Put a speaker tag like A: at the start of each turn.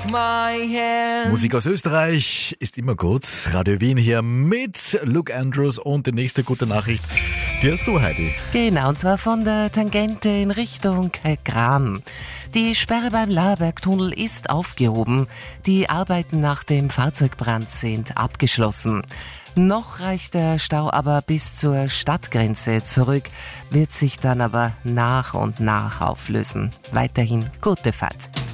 A: Musik aus Österreich ist immer gut. Radio Wien hier mit Luke Andrews und die nächste gute Nachricht, die hast du, Heidi.
B: Genau, und zwar von der Tangente in Richtung Gram. Die Sperre beim Laerbergtunnel ist aufgehoben. Die Arbeiten nach dem Fahrzeugbrand sind abgeschlossen. Noch reicht der Stau aber bis zur Stadtgrenze zurück, wird sich dann aber nach und nach auflösen. Weiterhin gute Fahrt.